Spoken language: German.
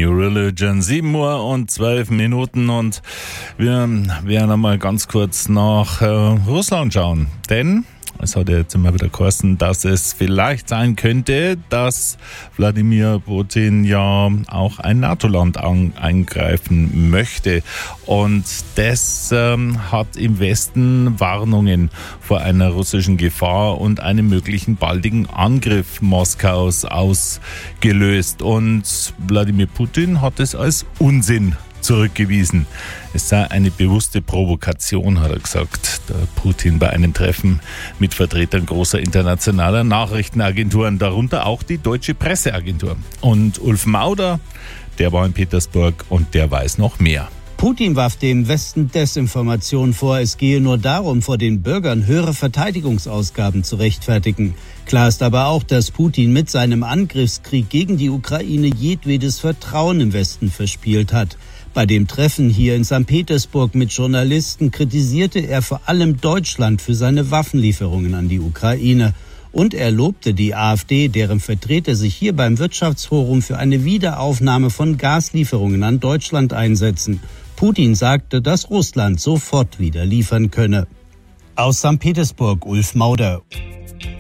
New Religion, 7:12 und wir werden einmal ganz kurz nach Russland schauen, denn es hat ja jetzt immer wieder geheißen, dass es vielleicht sein könnte, dass Wladimir Putin ja auch ein NATO-Land eingreifen möchte. Und das hat im Westen Warnungen vor einer russischen Gefahr und einem möglichen baldigen Angriff Moskaus ausgelöst. Und Wladimir Putin hat es als Unsinn zurückgewiesen. Es sei eine bewusste Provokation, hat er gesagt, der Putin bei einem Treffen mit Vertretern großer internationaler Nachrichtenagenturen, darunter auch die Deutsche Presseagentur. Und Ulf Mauder, der war in Petersburg und der weiß noch mehr. Putin warf dem Westen Desinformation vor, es gehe nur darum, vor den Bürgern höhere Verteidigungsausgaben zu rechtfertigen. Klar ist aber auch, dass Putin mit seinem Angriffskrieg gegen die Ukraine jedwedes Vertrauen im Westen verspielt hat. Bei dem Treffen hier in St. Petersburg mit Journalisten kritisierte er vor allem Deutschland für seine Waffenlieferungen an die Ukraine. Und er lobte die AfD, deren Vertreter sich hier beim Wirtschaftsforum für eine Wiederaufnahme von Gaslieferungen an Deutschland einsetzen. Putin sagte, dass Russland sofort wieder liefern könne. Aus St. Petersburg, Ulf Mauder.